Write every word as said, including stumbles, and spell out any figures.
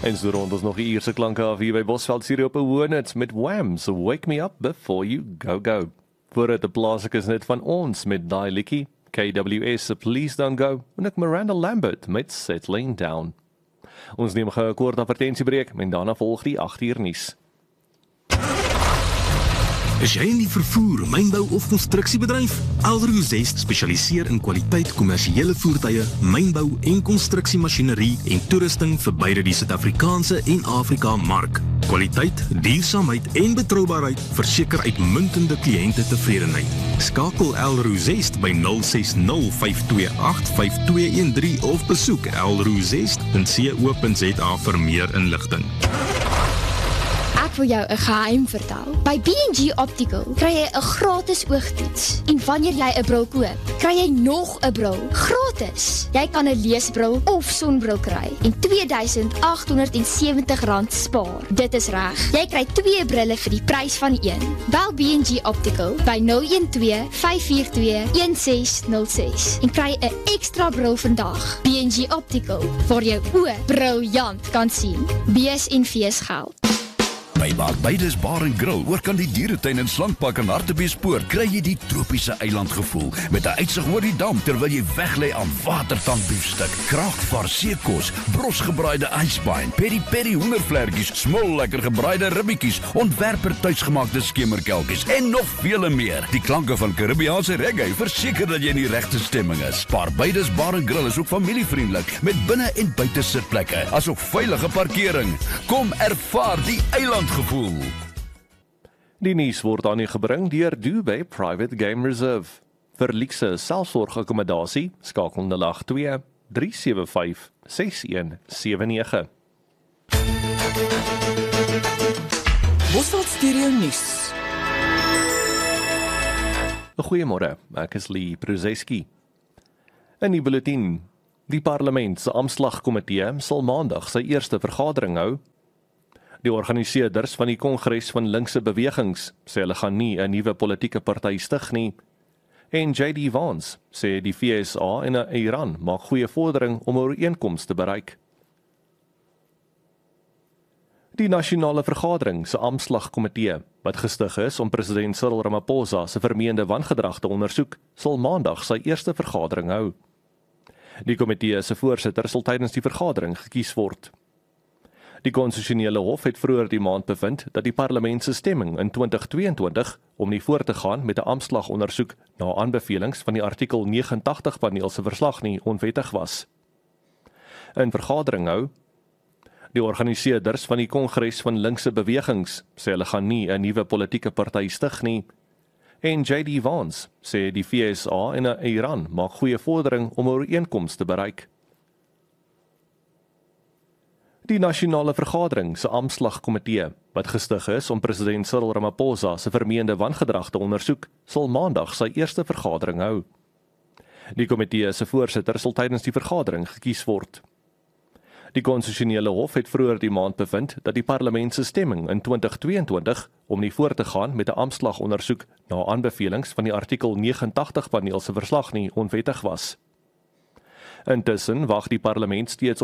En so rond ons nog die Ierse klanke af hier by Bosveld hier op 'n Hoornit met Wham, so Wake Me Up Before You Go Go. Voor het 'n plaaslike is net van ons met daai liedjie, K W S, Please Don't Go, en ek Miranda Lambert met Settling Down. Ons neem gou 'n kort advertentiebreek en daarna volg die agt uur nuus. Is jy in die vervoer, mynbou of konstruksiebedryf? Elroo Zest spesialiseer in kwaliteit kommersiële voertuie, mynbou en konstruksiemasjinerie en toerusting vir beide die Suid-Afrikaanse en Afrika mark. Kwaliteit, duursaamheid en betroubaarheid verseker uitmuntende kliënte tevredenheid. Skakel Elroo Zest by nul ses nul vyf twee agt vyf twee een drie of besoek elroo zest punt co punt za vir meer inligting. Ek wil jou 'n geheim vertel. By B en G Optical kry jy 'n gratis oogtoets. En wanneer jy 'n bril koop, kry jy nog 'n bril gratis. Jy kan 'n leesbril of sonbril kry en twee duisend agt honderd sewentig rand spaar. Dit is reg. Jy kry twee brille vir die prys van een. Bel B en G Optical by nul een twee vyf vier twee een ses nul ses en kry 'n ekstra bril vandag. B en G Optical, waar jou oë briljant kan sien. B's en V's geld. By Barbados Bar en Grill, oor kan die dieretuin en slankpak en Hartbeespoort, kry jy die tropiese eilandgevoel met 'n uitsig oor die dam terwyl jy weglê aan watertandbiefstuk, kraakvaar seekos, brosgebraaide ijsbein, peri-peri hoendervlekkies, smol lekker gebraaide ribbietjies, ontwerper tuisgemaakte skemerkelkies en nog vele meer. Die klanke van Karibiaanse reggae verseker dat jy in die regte stemming is. Barbados Bar en Grill is ook familievriendelik met binne- en buite sitplekke, asook veilige parkering. Kom ervaar die eiland gevoel. Die nuus word aan u gebring deur Dubai Private Game Reserve. Vir luukse selfsorgakkommodasie skakel nul agt twee drie sewe vyf ses een sewe nege. Bosveld Stereo Nuus. Goeiemôre, ek is Lee Pruzeski. In die bulletin: die parlement se aanslagkomitee sal maandag sy eerste vergadering hou. Die organiseerders van die Kongres van Linkse Bewegings sê hulle gaan nie 'n nuwe politieke party stig nie. En J D Vance sê die V S A en Iran maak goeie vordering om 'n ooreenkoms te bereik. Die nasionale vergadering se aanslagkomitee, wat gestig is om president Cyril Ramaphosa se vermeende wangedrag te ondersoek, sal maandag sy eerste vergadering hou. Die komitee se voorsitter sal tydens die vergadering gekies word. Die konstitusionele hof het vroeër die maand bevind dat die parlement se stemming in twintig tweeëntwintig om nie voort te gaan met 'n aanslagondersoek na aanbevelings van die artikel vyf agt nege paneel se verslag nie onwettig was. In vergadering hou die organiseerders van die Kongres van Linkse Bewegings sê hulle gaan nie 'n nuwe politieke party stig nie. En J D Vance sê die V S A en Iran maak goeie vordering om 'n ooreenkoms te bereik. Die nasionale vergadering se aanslagkomitee, wat gestig is om president Cyril Ramaphosa se vermeende wangedrag te ondersoek, sal maandag sy eerste vergadering hou. Die komitee se voorsitter sal tydens die vergadering gekies word. Die konstitusionele hof het vroeër die maand bevind dat die parlement se stemming in twintig tweeëntwintig om nie voort te gaan met 'n aanslagondersoek na aanbevelings van die artikel vyf agt nege paneel se verslag nie onwettig was. Intussen wag die parlement steeds